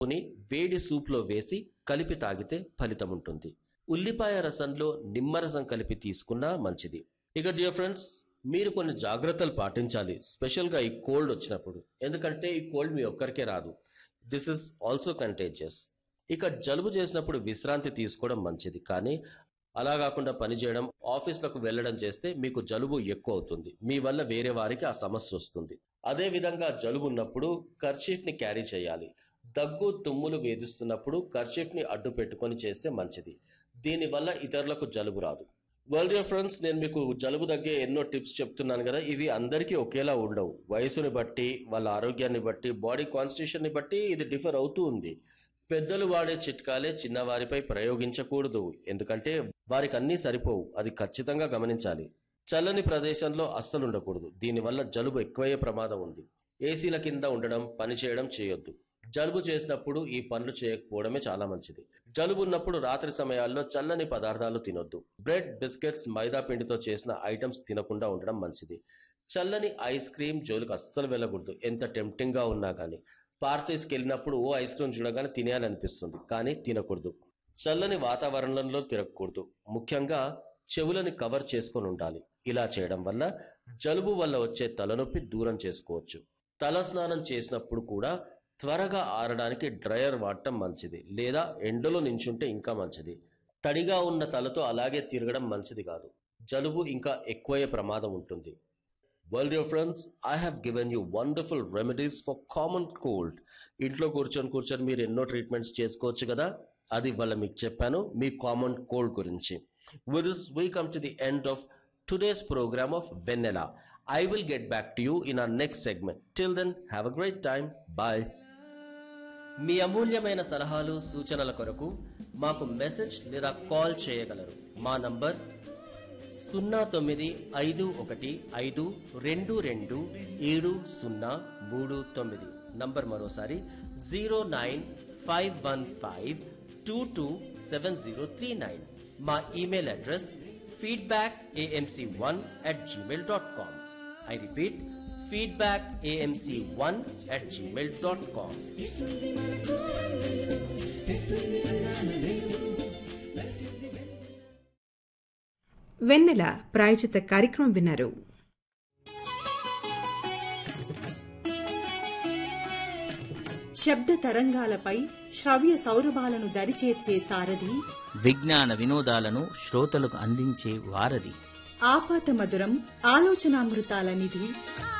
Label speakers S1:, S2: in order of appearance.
S1: ని వేడి సూప్లో వేసి కలిపి తాగితే ఫలితం ఉంటుంది. ఉల్లిపాయ రసంలో నిమ్మరసం కలిపి తీసుకున్నా మంచిది. ఇక డియర్ ఫ్రెండ్స్, మీరు కొన్ని జాగ్రత్తలు పాటించాలి, స్పెషల్గా ఈ కోల్డ్ వచ్చినప్పుడు. ఎందుకంటే ఈ కోల్డ్ మీ ఒక్కరికే రాదు. This is also contagious. ఇక జలుబు చేసినప్పుడు విశ్రాంతి తీసుకోవడం మంచిది, కానీ అలా కాకుండా పనిచేయడం, ఆఫీసులకు వెళ్ళడం చేస్తే మీకు జలుబు ఎక్కువ అవుతుంది. మీ వల్ల వేరే వారికి ఆ సమస్య వస్తుంది. అదే విధంగా జలుబు ఉన్నప్పుడు కర్చీఫ్ ని క్యారీ చేయాలి. దగ్గు తుమ్ములు వేధిస్తున్నప్పుడు కర్చీఫ్ ని అడ్డు పెట్టుకొని చేస్తే మంచిది. దీనివల్ల ఇతరులకు జలుబు రాదు. వెల్ డియర్ ఫ్రెండ్స్, నేను మీకు జలుబు తగ్గే ఎన్నో టిప్స్ చెప్తున్నాను కదా, ఇవి అందరికీ ఒకేలా ఉండవు. వయసుని బట్టి, వాళ్ళ ఆరోగ్యాన్ని బట్టి, బాడీ కాన్స్టిట్యూషన్ ని బట్టి ఇది డిఫర్ అవుతూ ఉంది. పెద్దలు వాడే చిట్కాలే చిన్నవారిపై ప్రయోగించకూడదు, ఎందుకంటే వారికి అన్నీ సరిపోవు. అది ఖచ్చితంగా గమనించాలి. చల్లని ప్రదేశంలో అస్సలు ఉండకూడదు. దీనివల్ల జలుబు ఎక్కువయ్యే ప్రమాదం ఉంది. ఏసీల కింద ఉండడం, పని చేయడం చేయొద్దు. జలుబు చేసినప్పుడు ఈ పనులు చేయకపోవడమే చాలా మంచిది. జలుబు ఉన్నప్పుడు రాత్రి సమయాల్లో చల్లని పదార్థాలు తినొద్దు. బ్రెడ్, బిస్కెట్స్, మైదా పిండితో చేసిన ఐటమ్స్ తినకుండా ఉండడం మంచిది. చల్లని ఐస్ క్రీమ్ జోలికి అస్సలు వెళ్ళకూడదు, ఎంత టెంప్టింగ్ గా ఉన్నా కానీ. పార్టీస్కి వెళ్ళినప్పుడు ఓ ఐస్ క్రీమ్ చూడగానే తినేయాలనిపిస్తుంది, కానీ తినకూడదు. చల్లని వాతావరణంలో తిరగకూడదు. ముఖ్యంగా చెవులని కవర్ చేసుకొని ఉండాలి. ఇలా చేయడం వల్ల జలుబు వల్ల వచ్చే తలనొప్పి దూరం చేసుకోవచ్చు. తల స్నానం చేసినప్పుడు కూడా త్వరగా ఆరడానికి డ్రయర్ వాడటం మంచిది, లేదా ఎండలో నించుంటే ఇంకా మంచిది. తడిగా ఉన్న తలతో అలాగే తిరగడం మంచిది కాదు. జలుబు ఇంకా ఎక్కువయ్యే ప్రమాదం ఉంటుంది. Well, dear friends, I have given you wonderful remedies for common cold. ఇంట్లో కూర్చొని మీరు ఎన్నో ట్రీట్మెంట్స్ చేసుకోవచ్చు కదా, అది ఇవాళ మీకు చెప్పాను మీ కామన్ కోల్డ్ గురించి. With this, we come to the end of today's program of Vanilla. I will get back to you in our next segment. Till then, have a great time. Bye. మీ అమూల్యమైన సలహాలు సూచనల కొరకు మాకు message లేదా call చేయగలరు. మా number 0951522739. Number మరోసారి 09515227039. మా email address feedbackamc1@gmail.com. I repeat, feedbackamc1@gmail.com.
S2: వెన్నెల ప్రాయోజిత కార్యక్రమం విన్నారు.
S3: శబ్ద తరంగాలపై శ్రవ్య సౌరభాలను దరిచేర్చే సారథి,
S4: విజ్ఞాన వినోదాలను శ్రోతలకు అందించే వారధి,
S3: ఆపాత మధురం ఆలోచనామృతాల నిధి,